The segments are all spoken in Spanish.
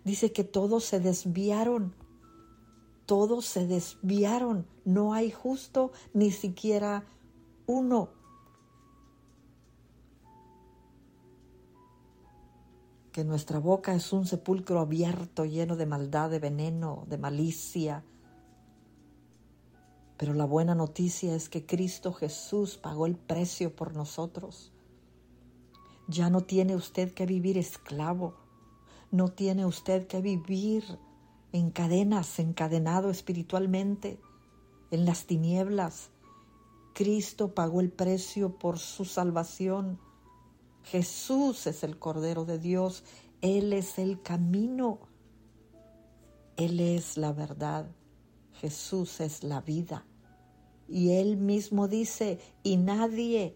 Dice que todos se desviaron. Todos se desviaron. No hay justo ni siquiera uno. Que nuestra boca es un sepulcro abierto, lleno de maldad, de veneno, de malicia. Pero la buena noticia es que Cristo Jesús pagó el precio por nosotros. Ya no tiene usted que vivir esclavo. No tiene usted que vivir en cadenas, encadenado espiritualmente, en las tinieblas. Cristo pagó el precio por su salvación. Jesús es el Cordero de Dios. Él es el camino. Él es la verdad. Jesús es la vida. Y Él mismo dice, y nadie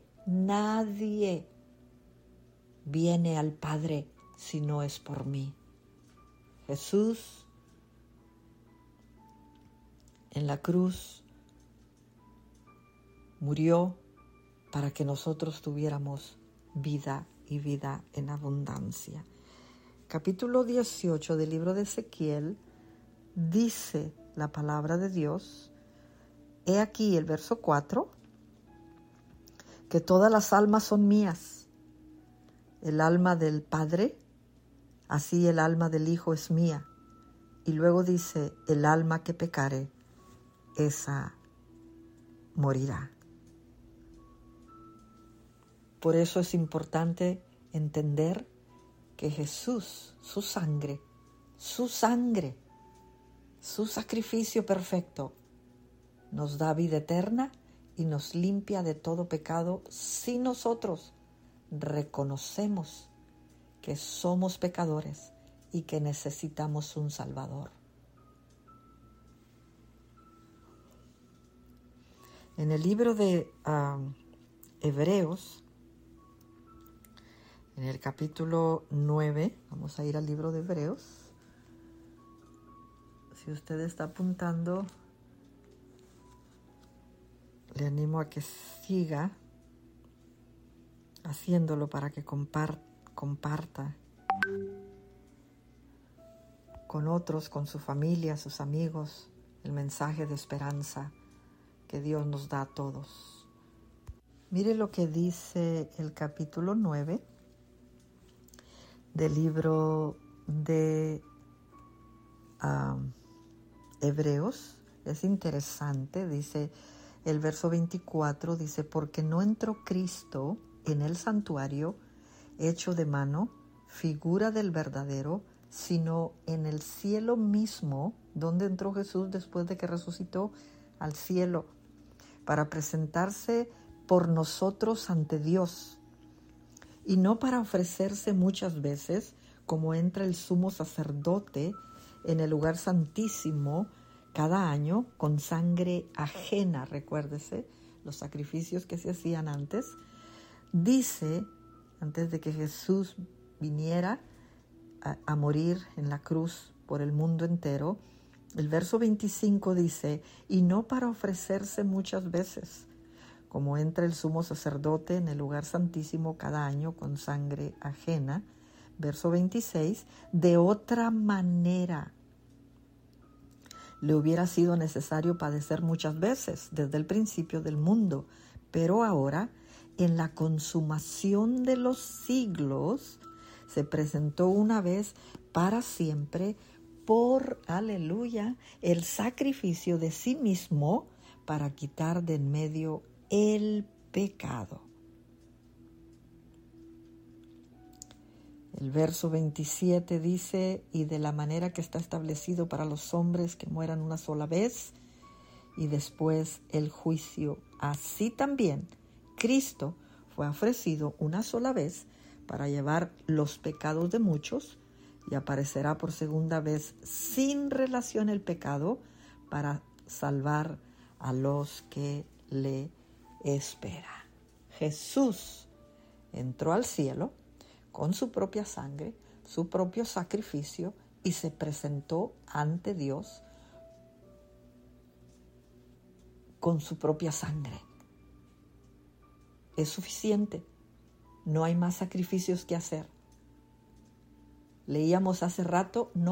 viene al Padre si no es por mí. Jesús en la cruz murió para que nosotros tuviéramos vida y vida en abundancia. Capítulo 18 del libro de Ezequiel dice la palabra de Dios. He aquí el verso 4, que todas las almas son mías. El alma del Padre, así el alma del Hijo es mía. Y luego dice, el alma que pecare, esa morirá. Por eso es importante entender que Jesús, su sangre, su sacrificio perfecto, nos da vida eterna y nos limpia de todo pecado si nosotros reconocemos que somos pecadores y que necesitamos un Salvador. En el libro de Hebreos, en el capítulo 9, vamos a ir al libro de Hebreos. Si usted está apuntando, le animo a que siga haciéndolo para que comparta con otros, con su familia, sus amigos, el mensaje de esperanza que Dios nos da a todos. Mire lo que dice el capítulo 9 del libro de Hebreos. Es interesante, dice el verso 24, dice, porque no entró Cristo en el santuario hecho de mano, figura del verdadero, sino en el cielo mismo, donde entró Jesús después de que resucitó, al cielo, para presentarse por nosotros ante Dios, y no para ofrecerse muchas veces, como entra el sumo sacerdote en el lugar santísimo cada año con sangre ajena. Recuérdese los sacrificios que se hacían antes. Dice, antes de que Jesús viniera a morir en la cruz por el mundo entero, el verso 25 dice, y no para ofrecerse muchas veces, como entra el sumo sacerdote en el lugar santísimo cada año con sangre ajena. Verso 26, de otra manera le hubiera sido necesario padecer muchas veces desde el principio del mundo, pero ahora, en la consumación de los siglos, se presentó una vez para siempre por, aleluya, el sacrificio de sí mismo para quitar de en medio el pecado. El verso 27 dice, y de la manera que está establecido para los hombres que mueran una sola vez, y después el juicio. Así también Cristo fue ofrecido una sola vez para llevar los pecados de muchos, y aparecerá por segunda vez sin relación el pecado para salvar a los que le espera. Jesús entró al cielo con su propia sangre, su propio sacrificio, y se presentó ante Dios con su propia sangre. Es suficiente. No hay más sacrificios que hacer. Leíamos hace rato, no